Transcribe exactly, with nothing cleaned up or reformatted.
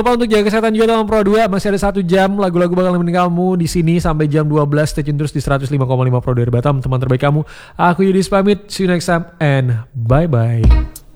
lupa untuk jaga kesehatan juga dalam Pro dua. Masih ada satu jam lagu-lagu bakal nemenin kamu di sini sampai jam dua belas. Stay tune terus di seratus lima koma lima Pro dua dari Batam, teman terbaik kamu. Aku Yudis pamit, see you next time and bye bye.